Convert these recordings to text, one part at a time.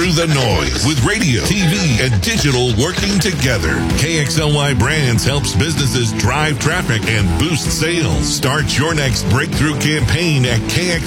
through the noise with radio, TV, and digital working together. KXLY Brands helps businesses drive traffic and boost sales. Start your next breakthrough campaign at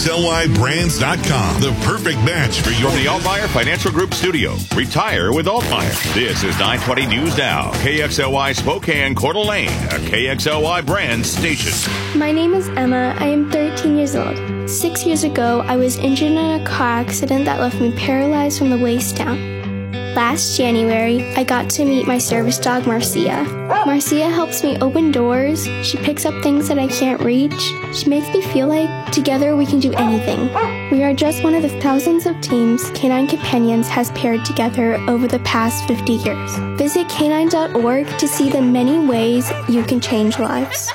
KXLYBrands.com. The perfect match for your... From the Altmaier Financial Group studio, retire with Altmaier. This is 920 News Now. KXLY Spokane, Coeur d'Alene, a KXLY Brands station. My name is Emma. I am 13 years old. 6 years ago, I was injured in a car accident that left me paralyzed from the waist down. Last January, I got to meet my service dog, Marcia. Marcia helps me open doors. She picks up things that I can't reach. She makes me feel like together we can do anything. We are just one of the thousands of teams Canine Companions has paired together over the past 50 years. Visit canine.org to see the many ways you can change lives.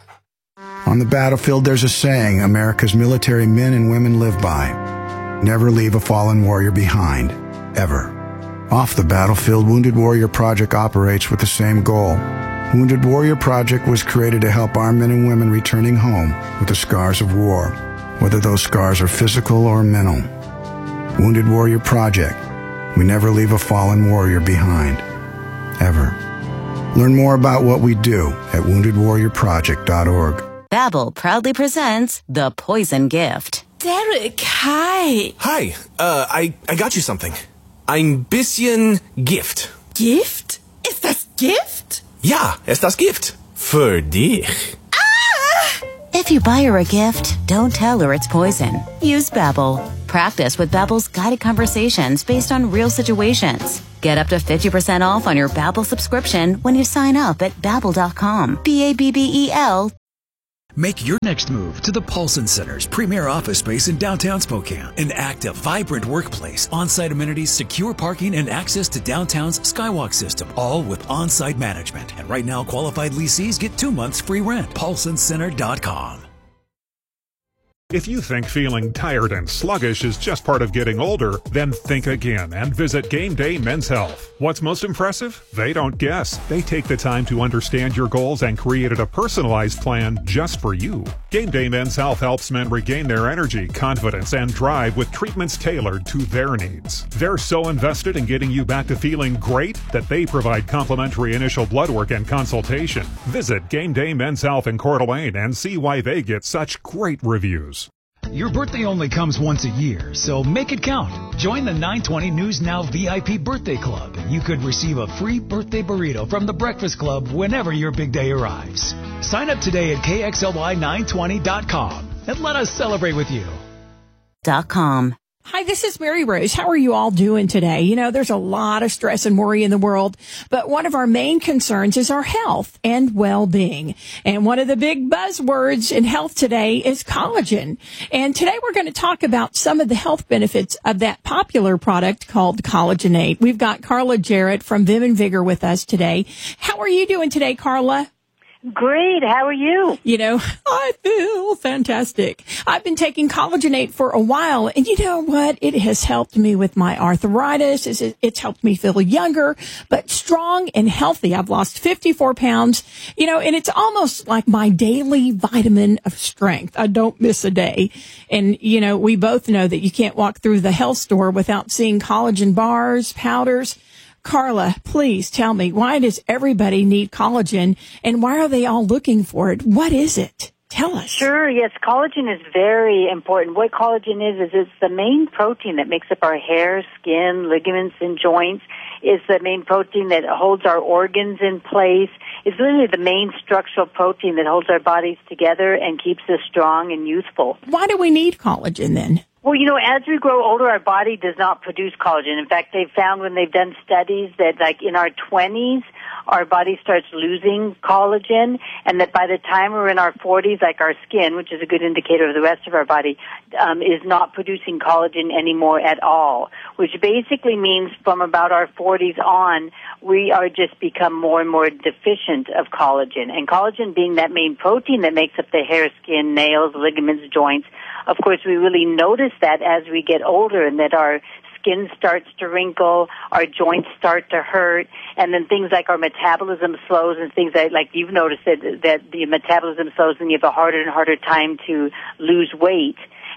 On the battlefield, there's a saying America's military men and women live by. Never leave a fallen warrior behind, ever. Off the battlefield, Wounded Warrior Project operates with the same goal. Wounded Warrior Project was created to help our men and women returning home with the scars of war, whether those scars are physical or mental. Wounded Warrior Project. We never leave a fallen warrior behind, ever. Learn more about what we do at woundedwarriorproject.org. Babbel proudly presents The Poison Gift. Derek, hi. Hi, I got you something. Ein bisschen Gift. Gift? Ist das Gift? Ja, ist das Gift. Für dich. Ah! If you buy her a gift, don't tell her it's poison. Use Babbel. Practice with Babbel's guided conversations based on real situations. Get up to 50% off on your Babbel subscription when you sign up at Babbel.com. Babbel. Make your next move to the Paulson Center's premier office space in downtown Spokane. An active, vibrant workplace, on-site amenities, secure parking, and access to downtown's Skywalk system, all with on-site management. And right now, qualified lessees get 2 months free rent. PaulsonCenter.com. If you think feeling tired and sluggish is just part of getting older, then think again and visit Game Day Men's Health. What's most impressive? They don't guess. They take the time to understand your goals and created a personalized plan just for you. Game Day Men's Health helps men regain their energy, confidence, and drive with treatments tailored to their needs. They're so invested in getting you back to feeling great that they provide complimentary initial blood work and consultation. Visit Game Day Men's Health in Coeur d'Alene and see why they get such great reviews. Your birthday only comes once a year, so make it count. Join the 920 News Now VIP Birthday Club, and you could receive a free birthday burrito from the Breakfast Club whenever your big day arrives. Sign up today at KXLY920.com and let us celebrate with you. .com. Hi, this is Mary Rose. How are you all doing today? You know, there's a lot of stress and worry in the world, but one of our main concerns is our health and well-being. And one of the big buzzwords in health today is collagen. And today we're going to talk about some of the health benefits of that popular product called Collagenate. We've got Carla Jarrett from Vim and Vigor with us today. How are you doing today, Carla? Great. How are you? You know, I feel fantastic. I've been taking Collagenate for a while, and you know what? It has helped me with my arthritis. It's helped me feel younger, but strong and healthy. I've lost 54 pounds, you know, and it's almost like my daily vitamin of strength. I don't miss a day. And, you know, we both know that you can't walk through the health store without seeing collagen bars, powders. Carla, please tell me, why does everybody need collagen, and why are they all looking for it? What is it? Tell us. Sure, yes, collagen is very important. What collagen is it's the main protein that makes up our hair, skin, ligaments, and joints. It's the main protein that holds our organs in place. It's literally the main structural protein that holds our bodies together and keeps us strong and youthful. Why do we need collagen then? Well, you know, as we grow older, our body does not produce collagen. In fact, they've found when they've done studies that, like, in our 20s, our body starts losing collagen, and that by the time we're in our 40s, like our skin, which is a good indicator of the rest of our body, is not producing collagen anymore at all, which basically means from about our 40s on, we are just become more and more deficient of collagen. And collagen being that main protein that makes up the hair, skin, nails, ligaments, joints, of course, we really notice that as we get older and that our skin starts to wrinkle, our joints start to hurt, and then things like our metabolism slows and things like you've noticed that the metabolism slows and you have a harder and harder time to lose weight.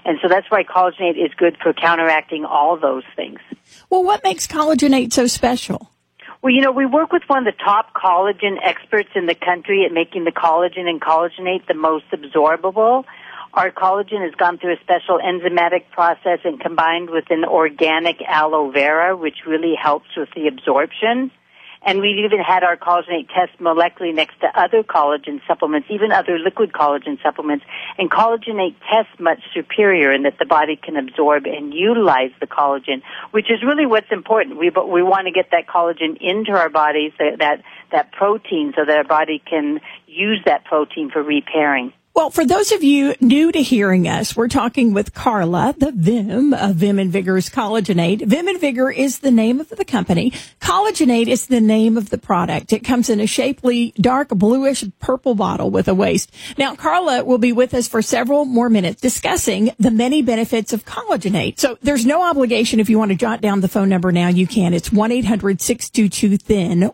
And so that's why Collagenate is good for counteracting all those things. Well, what makes Collagenate so special? Well, we work with one of the top collagen experts in the country at making the collagen and Collagenate the most absorbable. Our collagen has gone through a special enzymatic process and combined with an organic aloe vera, which really helps with the absorption. And we've even had our Collagenate test molecularly next to other collagen supplements, even other liquid collagen supplements. And Collagenate tests much superior in that the body can absorb and utilize the collagen, which is really what's important. We want to get that collagen into our bodies, that protein, so that our body can use that protein for repairing. Well, for those of you new to hearing us, we're talking with Carla, the Vim of Vim and Vigor's Collagenate. Vim and Vigor is the name of the company. Collagenate is the name of the product. It comes in a shapely, dark bluish purple bottle with a waist. Now, Carla will be with us for several more minutes discussing the many benefits of Collagenate. So there's no obligation. If you want to jot down the phone number now, you can. It's 1-800-622-THIN,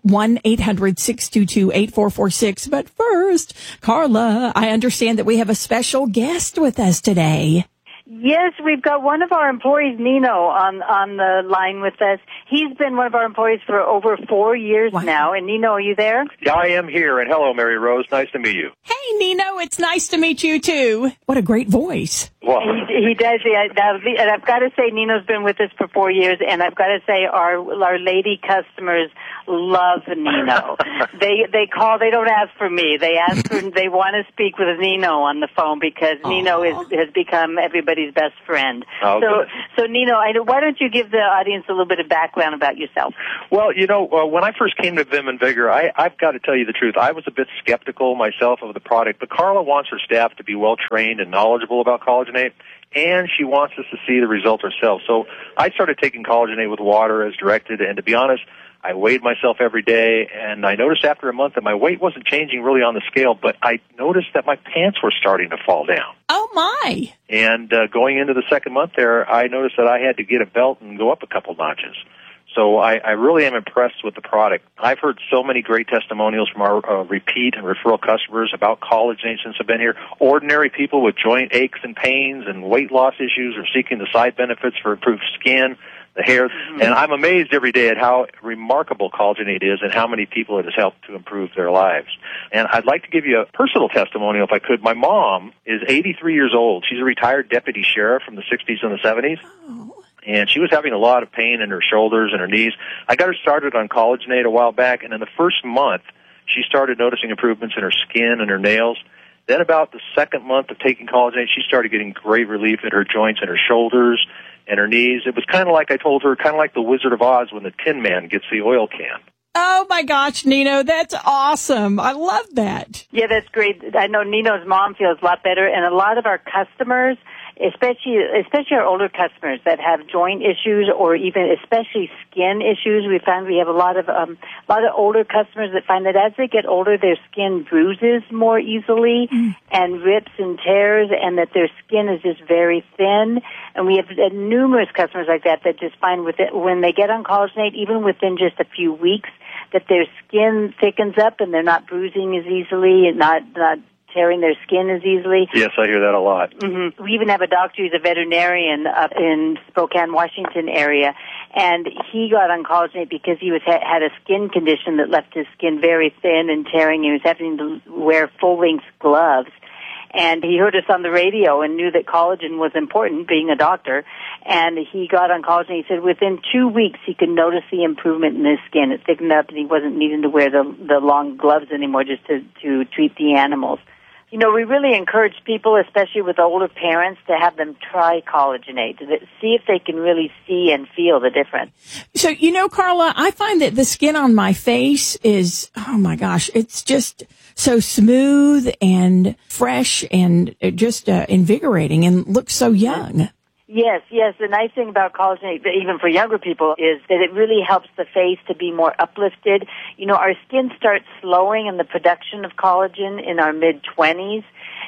1-800-622-8446. But first, Carla, I understand that we have a special guest with us today. Yes, we've got one of our employees, Nino, on the line with us. He's been one of our employees for over 4 years now. And Nino, are you there? Yeah, I am here. And hello, Mary Rose. Nice to meet you. Hey, Nino. It's nice to meet you, too. What a great voice. Well, he does. And I've got to say, Nino's been with us for 4 years. And I've got to say, our lady customers love Nino. They call. They don't ask for me. They want to speak with Nino on the phone because Nino has become everybody's best friend. Oh, so Nino, why don't you give the audience a little bit of background about yourself? Well, when I first came to Vim and Vigor, I've got to tell you the truth. I was a bit skeptical myself of the product, but Carla wants her staff to be well trained and knowledgeable about Collagenate, and she wants us to see the results herself. So I started taking Collagenate with water as directed, and to be honest, I weighed myself every day, and I noticed after a month that my weight wasn't changing really on the scale, but I noticed that my pants were starting to fall down. Oh, my. And going into the second month there, I noticed that I had to get a belt and go up a couple notches. So I really am impressed with the product. I've heard so many great testimonials from our repeat and referral customers about Collagenate since I've been here. Ordinary people with joint aches and pains and weight loss issues are seeking the side benefits for improved skin, the hair, and I'm amazed every day at how remarkable Collagenate is and how many people it has helped to improve their lives. And I'd like to give you a personal testimonial, if I could. My mom is 83 years old. She's a retired deputy sheriff from the 60s and the 70s. Oh. And she was having a lot of pain in her shoulders and her knees. I got her started on Collagenate a while back, and in the first month, she started noticing improvements in her skin and her nails. Then about the second month of taking Collagenate, she started getting great relief in her joints and her shoulders and her knees. It was kind of like I told her, kind of like the Wizard of Oz when the Tin Man gets the oil can. Oh, my gosh, Nino, that's awesome. I love that. Yeah, that's great. I know Nino's mom feels a lot better, and a lot of our customers, especially our older customers that have joint issues or even especially skin issues, we find we have a lot of older customers that find that as they get older, their skin bruises more easily and rips and tears, and that their skin is just very thin. And we have numerous customers like that just find when they get on Collagenate, even within just a few weeks, that their skin thickens up and they're not bruising as easily and not tearing their skin as easily. Yes, I hear that a lot. Mm-hmm. We even have a doctor who's a veterinarian up in Spokane, Washington area, and he got on Collagenate because he had a skin condition that left his skin very thin and tearing. He was having to wear full-length gloves. And he heard us on the radio and knew that collagen was important, being a doctor. And he got on Collagenate. He said within 2 weeks he could notice the improvement in his skin. It thickened up, and he wasn't needing to wear the long gloves anymore just to treat the animals. We really encourage people, especially with older parents, to have them try Collagenate, to see if they can really see and feel the difference. So, Carla, I find that the skin on my face is, oh my gosh, it's just so smooth and fresh and just invigorating and looks so young. Yes. The nice thing about Collagenate, even for younger people, is that it really helps the face to be more uplifted. Our skin starts slowing in the production of collagen in our mid-20s,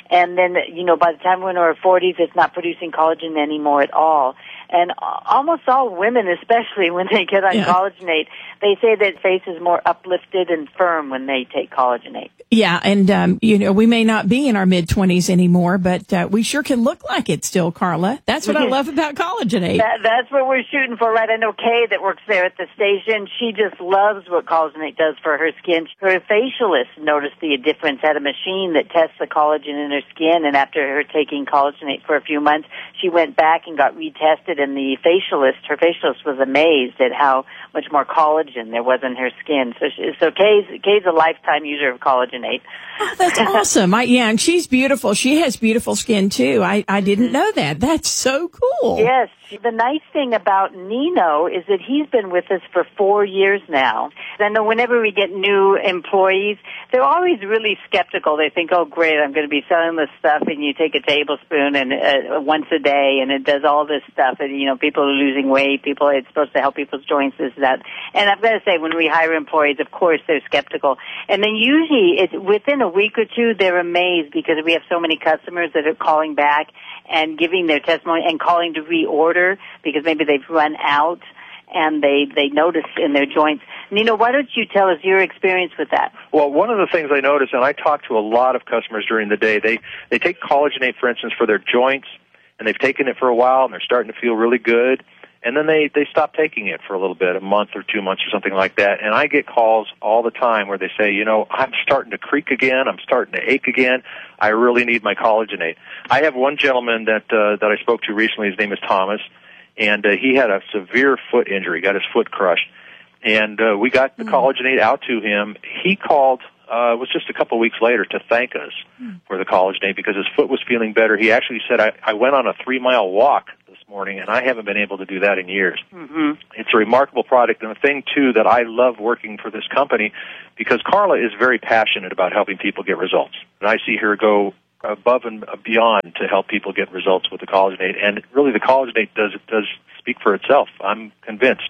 And then, by the time we're in our 40s, it's not producing collagen anymore at all. And almost all women, especially when they get on collagenate, they say that face is more uplifted and firm when they take collagenate. Yeah, and, we may not be in our mid-20s anymore, but we sure can look like it still, Carla. That's what I love about collagenate. That's what we're shooting for, right? I know Kay that works there at the station. She just loves what collagenate does for her skin. Her facialist noticed the difference at a machine that tests the collagen in her skin, and after her taking collagenate for a few months, she went back and got retested, and her facialist was amazed at how much more collagen there was in her skin. So Kay's a lifetime user of collagenate. Oh, that's awesome. And she's beautiful. She has beautiful skin, too. I didn't know that. That's so cool. Yes. The nice thing about Nino is that he's been with us for 4 years now. I know whenever we get new employees, they're always really skeptical. They think, oh, great, I'm going to be selling this stuff, and you take a tablespoon and once a day, and it does all this stuff. And, people are losing weight. It's supposed to help people's joints, this, that. And I've got to say, when we hire employees, of course, they're skeptical. And then usually, within a week or two, they're amazed because we have so many customers that are calling back and giving their testimony and calling to reorder because maybe they've run out and they notice in their joints. Nino, why don't you tell us your experience with that? Well, one of the things I notice, and I talk to a lot of customers during the day, they take collagenate, for instance, for their joints, and they've taken it for a while, and they're starting to feel really good, and then they stop taking it for a little bit, a month or 2 months or something like that, and I get calls all the time where they say, I'm starting to creak again, I'm starting to ache again, I really need my collagenate. I have one gentleman that I spoke to recently, his name is Thomas, and he had a severe foot injury, got his foot crushed, and we got the collagenate out to him. He called, it was just a couple of weeks later, to thank us for the collagenate because his foot was feeling better. He actually said, I went on a 3-mile walk this morning, and I haven't been able to do that in years. Mm-hmm. It's a remarkable product, and a thing, too, that I love working for this company because Carla is very passionate about helping people get results. And I see her go above and beyond to help people get results with the collagenate, and really the collagenate does speak for itself. I'm convinced.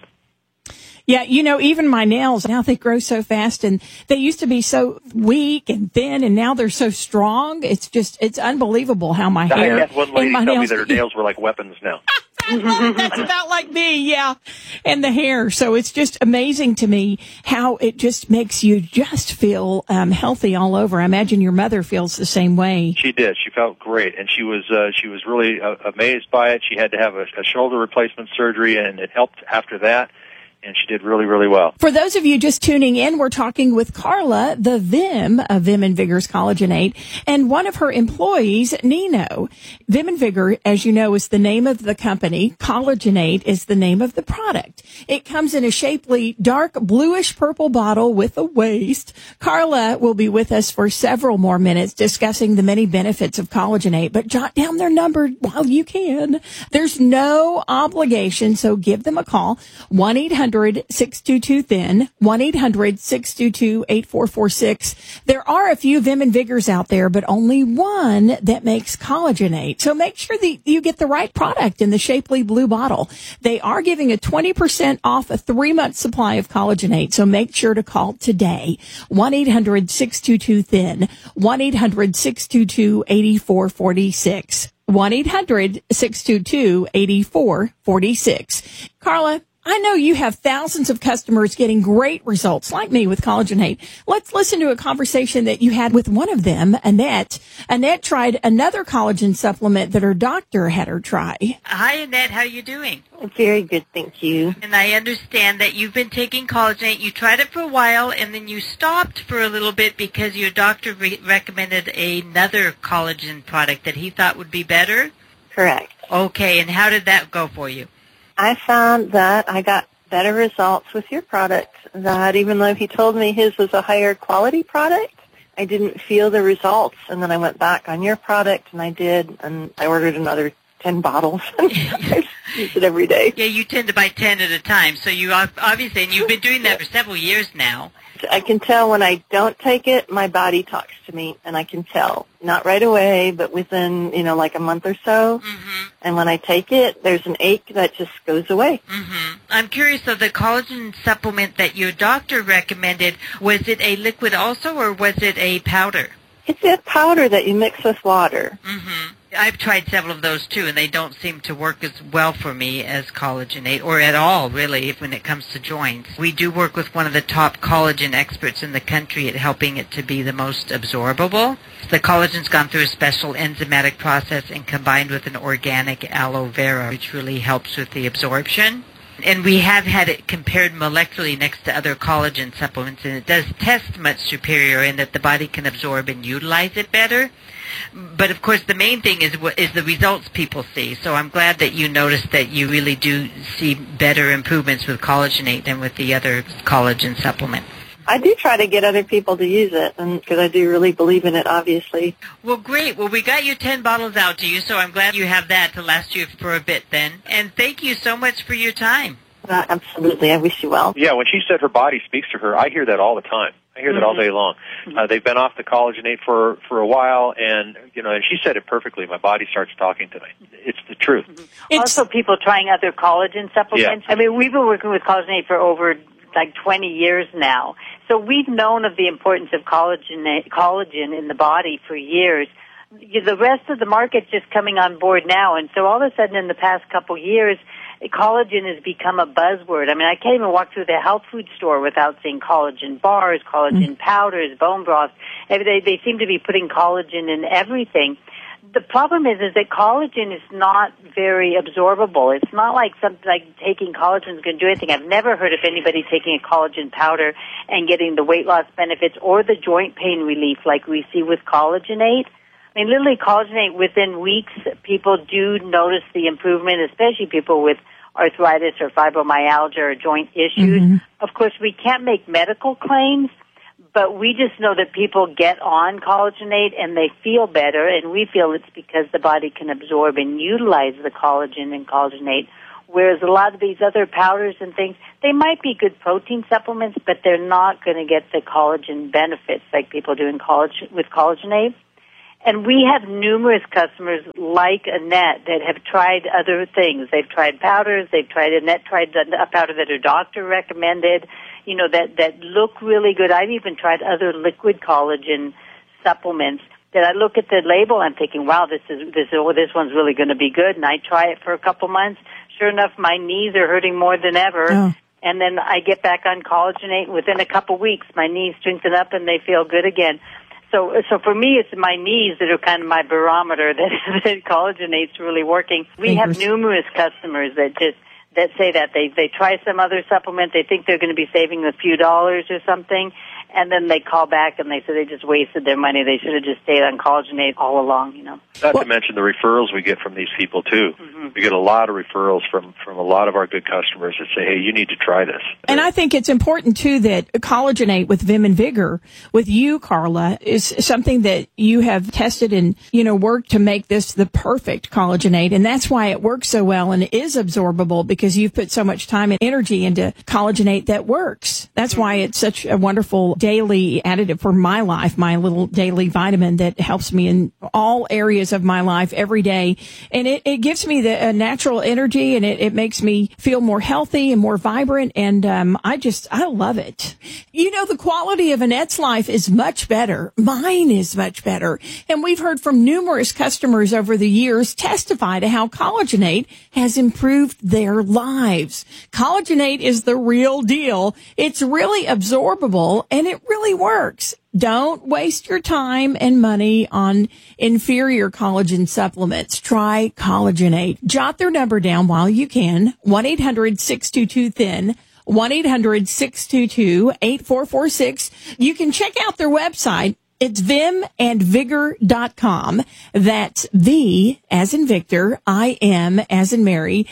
Yeah, even my nails, now they grow so fast, and they used to be so weak and thin, and now they're so strong. It's unbelievable how my hair... I had one lady tell me that her nails were like weapons now. That's about like me, yeah. And the hair. So it's just amazing to me how it just makes you just feel healthy all over. I imagine your mother feels the same way. She did. She felt great, and she was really amazed by it. She had to have a shoulder replacement surgery, and it helped after that. And she did really, really well. For those of you just tuning in, we're talking with Carla, the Vim of Vim and Vigor's Collagenate, and one of her employees, Nino. Vim and Vigor, as you know, is the name of the company. Collagenate is the name of the product. It comes in a shapely, dark, bluish purple bottle with a waist. Carla will be with us for several more minutes discussing the many benefits of Collagenate, but jot down their number while you can. There's no obligation, so give them a call. 1-800-622-THIN, 1-800-622-8446. There are a few Vim and Vigors out there, but only one that makes collagenate. So make sure that you get the right product in the shapely blue bottle. They are giving a 20% off a 3-month supply of collagenate, so make sure to call today. 1-800-622-THIN, 1-800-622-8446. 1-800-622-8446. Carla, I know you have thousands of customers getting great results, like me with Collagenate. Let's listen to a conversation that you had with one of them, Annette. Annette tried another collagen supplement that her doctor had her try. Hi, Annette. How are you doing? Very good, thank you. And I understand that you've been taking Collagenate. You tried it for a while, and then you stopped for a little bit because your doctor recommended another collagen product that he thought would be better? Correct. Okay, and how did that go for you? I found that I got better results with your product, that even though he told me his was a higher quality product, I didn't feel the results. And then I went back on your product, and I did, and I ordered another 10 bottles. I use it every day. Yeah, you tend to buy 10 at a time, so you obviously, and you've been doing that for several years now. I can tell when I don't take it, my body talks to me, and I can tell. Not right away, but within, like a month or so. Mm-hmm. And when I take it, there's an ache that just goes away. Mm-hmm. I'm curious, so the collagen supplement that your doctor recommended, was it a liquid also, or was it a powder? It's a powder that you mix with water. Mm-hmm. I've tried several of those too, and they don't seem to work as well for me as Collagenate, or at all, really, when it comes to joints. We do work with one of the top collagen experts in the country at helping it to be the most absorbable. The collagen's gone through a special enzymatic process and combined with an organic aloe vera, which really helps with the absorption. And we have had it compared molecularly next to other collagen supplements, and it does test much superior in that the body can absorb and utilize it better. But, of course, the main thing is the results people see. So I'm glad that you noticed that you really do see better improvements with Collagenate than with the other collagen supplement. I do try to get other people to use it, because I do really believe in it, obviously. Well, great. Well, we got you 10 bottles out to you, so I'm glad you have that to last you for a bit then. And thank you so much for your time. Absolutely. I wish you well. Yeah, when she said her body speaks to her, I hear that all the time. I hear that all day long. They've been off the Collagenate for a while, and and she said it perfectly. My body starts talking to me. It's the truth. Also, people trying other collagen supplements. Yeah. I mean, we've been working with Collagenate for over 20 years now. So we've known of the importance of collagen in the body for years. The rest of the market's just coming on board now, and so all of a sudden in the past couple years, collagen has become a buzzword. I mean, I can't even walk through the health food store without seeing collagen bars, collagen powders, bone broths. They seem to be putting collagen in everything. The problem is that collagen is not very absorbable. It's not like something like taking collagen is going to do anything. I've never heard of anybody taking a collagen powder and getting the weight loss benefits or the joint pain relief like we see with Collagenate. I mean, literally, Collagenate, within weeks, people do notice the improvement, especially people with arthritis or fibromyalgia or joint issues. Of course, we can't make medical claims, but we just know that people get on Collagenate and they feel better, and we feel it's because the body can absorb and utilize the collagen in Collagenate, whereas a lot of these other powders and things, they might be good protein supplements, but they're not going to get the collagen benefits like people do with Collagenate. And we have numerous customers like Annette that have tried other things. They've tried powders. Annette tried a powder that her doctor recommended, that look really good. I've even tried other liquid collagen supplements that I look at the label and I'm thinking, wow, this one's really going to be good. And I try it for a couple months. Sure enough, my knees are hurting more than ever. Oh. And then I get back on Collagenate. Within a couple weeks, my knees strengthen up and they feel good again. So for me, it's my knees that are kind of my barometer that Collagenate's really working. We have numerous customers that say that they try some other supplement, they think they're going to be saving a few dollars or something, and then they call back and they say they just wasted their money. They should have just stayed on Collagenate all along, Not to mention the referrals we get from these people, too. We get a lot of referrals from a lot of our good customers that say, hey, you need to try this. And I think it's important, too, that Collagenate with Vim and Vigor, with you, Carla, is something that you have tested and, worked to make this the perfect Collagenate. And that's why it works so well and is absorbable, because you've put so much time and energy into Collagenate that works. That's why it's such a wonderful daily additive for my life, my little daily vitamin that helps me in all areas of my life every day. And it gives me the natural energy, and it makes me feel more healthy and more vibrant. And I love it. The quality of Annette's life is much better. Mine is much better. And we've heard from numerous customers over the years testify to how Collagenate has improved their lives. Collagenate is the real deal. It's really absorbable, and it really works. Don't waste your time and money on inferior collagen supplements. Try Collagenate. Jot their number down while you can. 1-800-622-THIN. 1-800-622-8446. You can check out their website. It's vimandvigor.com. That's V as in Victor, I-M as in Mary,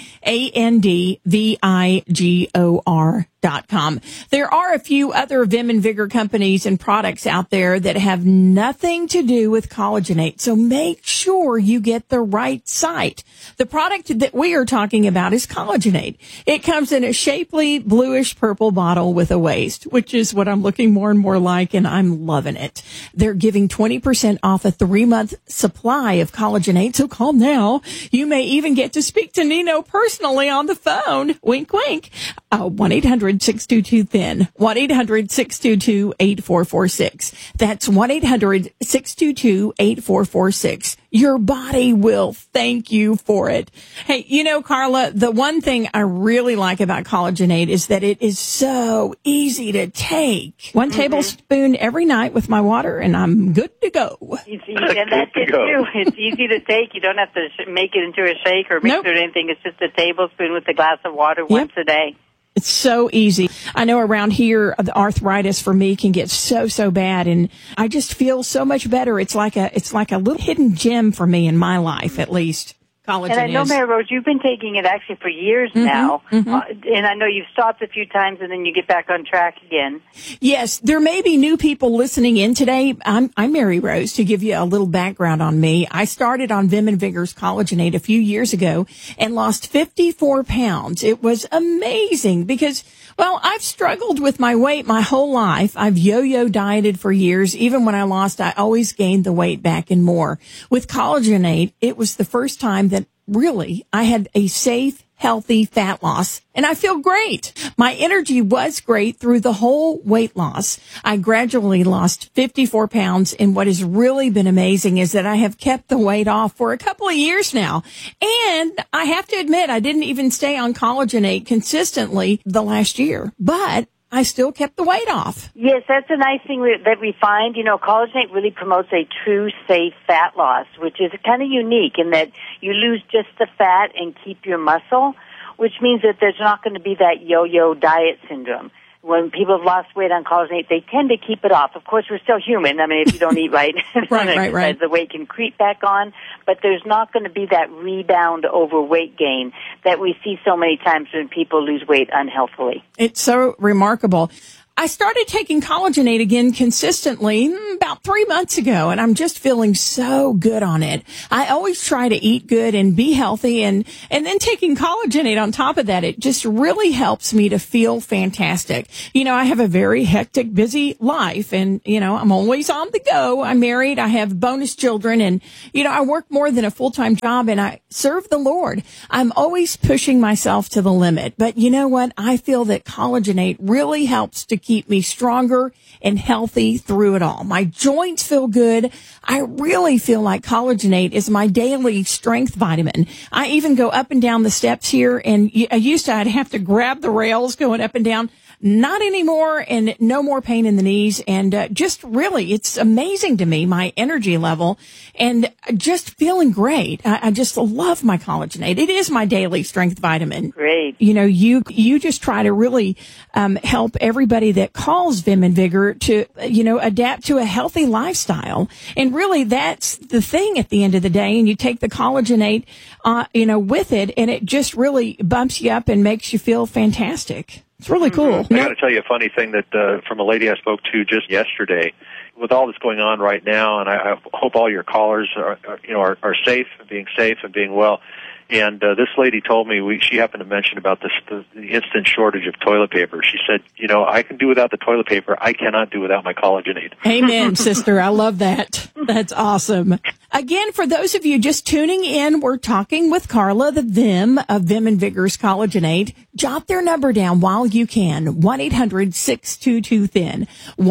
ANDVIGOR.com. There are a few other Vim and Vigor companies and products out there that have nothing to do with Collagenate, so make sure you get the right site. The product that we are talking about is Collagenate. It comes in a shapely bluish purple bottle with a waist, which is what I'm looking more and more like, and I'm loving it. They're giving 20% off a 3-month supply of Collagenate, so call now. You may even get to speak to Nino personally on the phone. Wink, wink. 1-800-622-THIN. 1-800-622-8446. That's 1-800-622-8446. Your body will thank you for it. Hey, you know, Carla, the one thing I really like about Collagenate is that it is so easy to take. One tablespoon every night with my water, and I'm good to go. And that's it, too. It's easy to take. You don't have to make it into a shake or mix it or anything. It's just a tablespoon with a glass of water once a day. It's so easy. I know around here, the arthritis for me can get so bad, and I just feel so much better. It's like a little hidden gem for me in my life, at least. Collagen and I know, Mary Rose, you've been taking it actually for years now, and I know you've stopped a few times and then you get back on track again. Yes, there may be new people listening in today. I'm Mary Rose. To give you a little background on me, I started on Vim and Vigor's Collagenate a few years ago and lost 54 pounds. It was amazing because, well, I've struggled with my weight my whole life. I've yo-yo dieted for years. Even when I lost, I always gained the weight back and more. With Collagenate, it was the first time that really I had a safe, healthy fat loss, and I feel great. My energy was great through the whole weight loss. I gradually lost 54 pounds, and what has really been amazing is that I have kept the weight off for a couple of years now. And I have to admit, I didn't even stay on Collagenate consistently the last year, but I still kept the weight off. Yes, that's a nice thing that we find. You know, Collagenate really promotes a true, safe fat loss, which is kind of unique in that you lose just the fat and keep your muscle, which means that there's not going to be that yo-yo diet syndrome. When people have lost weight on Collagenate, they tend to keep it off. Of course, we're still human. I mean, if you don't eat right, right. the weight can creep back on. But there's not going to be that rebound over weight gain that we see so many times when people lose weight unhealthily. It's so remarkable. I started taking Collagenate again consistently about 3 months ago, and I'm just feeling so good on it. I always try to eat good and be healthy, and then taking Collagenate on top of that, it just really helps me to feel fantastic. You know, I have a very hectic, busy life, and, you know, I'm always on the go. I'm married. I have bonus children, and, you know, I work more than a full-time job, and I serve the Lord. I'm always pushing myself to the limit. But you know what? I feel that Collagenate really helps to keep me stronger and healthy through it all. My joints feel good. I really feel like Collagenate is my daily strength vitamin. I even go up and down the steps here, and I'd have to grab the rails going up and down. Not anymore, and no more pain in the knees, and just really, it's amazing to me, my energy level, and just feeling great. I just love my Collagenate. It is my daily strength vitamin. Great. You know, you just try to really help everybody that calls Vim and Vigor to, you know, adapt to a healthy lifestyle. And really, that's the thing at the end of the day, and you take the Collagenate, you know, with it, and it just really bumps you up and makes you feel fantastic. It's really cool. I got to tell you a funny thing that from a lady I spoke to just yesterday. With all that's going on right now, and I hope all your callers are safe, being well. And this lady told me she happened to mention about the instant shortage of toilet paper. She said, you know, I can do without the toilet paper. I cannot do without my Collagenate. Amen, sister. I love that. That's awesome. Again, for those of you just tuning in, we're talking with Carla, the Vim of Vim and Vigor's Collagenate. Jot their number down while you can. 1-800-622-THIN.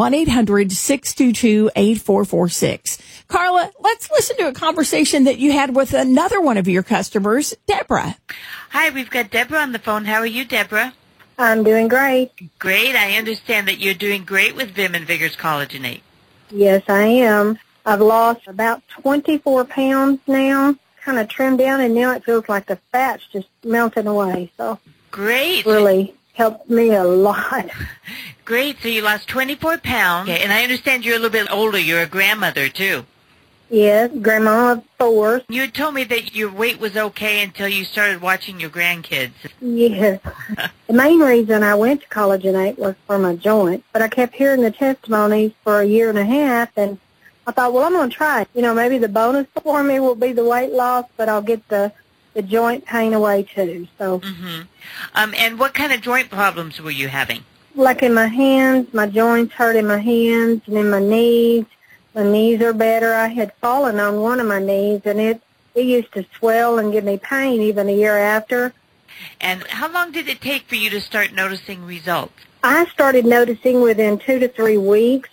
1-800-622-8446. Carla, let's listen to a conversation that you had with another one of your customers, Deborah. Hi, we've got Deborah on the phone. How are you, Deborah? I'm doing great. Great. I understand that you're doing great with Vim and Vigor's Collagenate. Yes, I am. I've lost about 24 pounds now, kind of trimmed down, and now it feels like the fat's just melting away. So great. It really helped me a lot. Great. So you lost 24 pounds. Okay, and I understand you're a little bit older. You're a grandmother, too. Yes, grandma of 4. You had told me that your weight was okay until you started watching your grandkids. Yes. The main reason I went to Collagenate was for my joint, but I kept hearing the testimonies for a year and a half, and I thought, well, I'm going to try it. You know, maybe the bonus for me will be the weight loss, but I'll get the joint pain away, too. So. And what kind of joint problems were you having? Like in my hands, my joints hurt in my hands, and in my knees. My knees are better. I had fallen on one of my knees, and it used to swell and give me pain even a year after. And how long did it take for you to start noticing results? I started noticing within 2 to 3 weeks.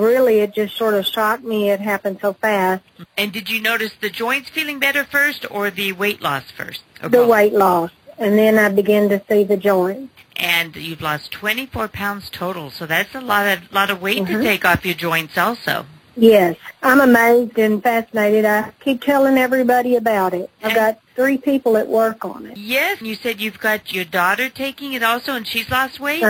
It just sort of shocked me it happened so fast. And did you notice the joints feeling better first or the weight loss first? The weight loss. And then I began to see the joints. And you've lost 24 pounds total, so that's a lot of weight to take off your joints also. Yes. I'm amazed and fascinated. I keep telling everybody about it. I've got 3 people at work on it. Yes, you said you've got your daughter taking it also, and she's lost weight?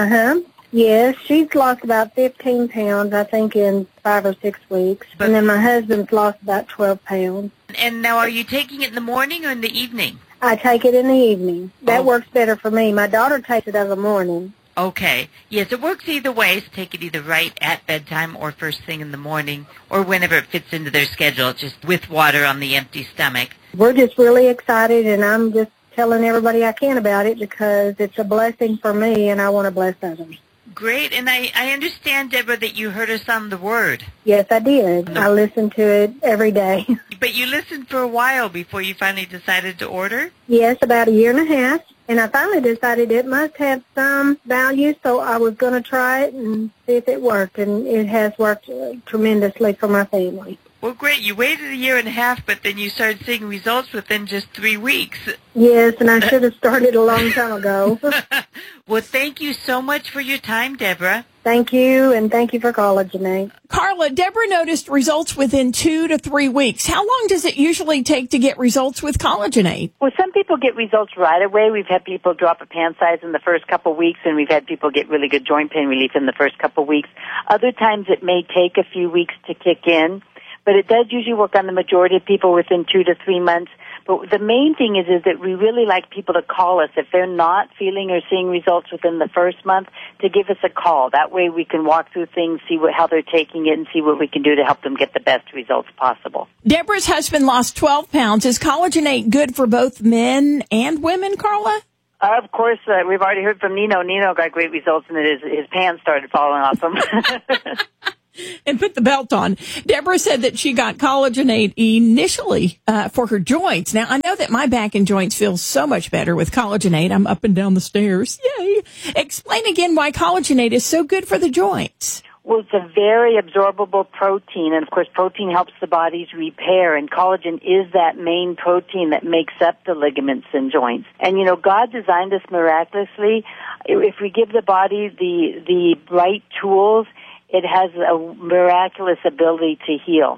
Yes, she's lost about 15 pounds, I think, in 5 or 6 weeks. And then my husband's lost about 12 pounds. And now are you taking it in the morning or in the evening? I take it in the evening. That works better for me. My daughter takes it in the morning. Okay. Yes, it works either way. So take it either right at bedtime or first thing in the morning or whenever it fits into their schedule, just with water on the empty stomach. We're just really excited, and I'm just telling everybody I can about it because it's a blessing for me, and I want to bless others. Great. And I understand, Deborah, that you heard us on the Word. Yes, I did. I listen to it every day. But you listened for a while before you finally decided to order? Yes, about a year and a half. And I finally decided it must have some value, so I was going to try it and see if it worked. And it has worked tremendously for my family. Well, great. You waited a year and a half, but then you started seeing results within just 3 weeks. Yes, and I should have started a long time ago. Well, thank you so much for your time, Deborah. Thank you, and thank you for calling, Janae. Carla, Deborah noticed results within 2 to 3 weeks. How long does it usually take to get results with Collagenate? Well, some people get results right away. We've had people drop a pant size in the first couple of weeks, and we've had people get really good joint pain relief in the first couple of weeks. Other times it may take a few weeks to kick in, but it does usually work on the majority of people within 2 to 3 months. But the main thing is that we really like people to call us if they're not feeling or seeing results within the first month, to give us a call. That way we can walk through things, see how they're taking it, and see what we can do to help them get the best results possible. Deborah's husband lost 12 pounds. Is Collagenate good for both men and women, Carla? Of course, we've already heard from Nino. Nino got great results, and his pants started falling off him. And put the belt on. Deborah said that she got Collagenate initially for her joints. Now, I know that my back and joints feel so much better with Collagenate. I'm up and down the stairs. Yay! Explain again why Collagenate is so good for the joints. Well, it's a very absorbable protein, and of course protein helps the body's repair, and collagen is that main protein that makes up the ligaments and joints. And you know, God designed us miraculously. If we give the body the right tools, it has a miraculous ability to heal.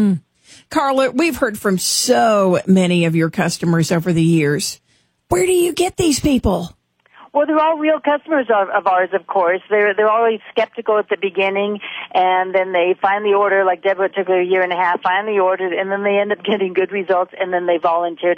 Carla, we've heard from so many of your customers over the years. Where do you get these people? Well, they're all real customers of ours, of course. They're always skeptical at the beginning, and then they finally order, like Deborah took a year and a half, finally ordered, and then they end up getting good results, and then they volunteer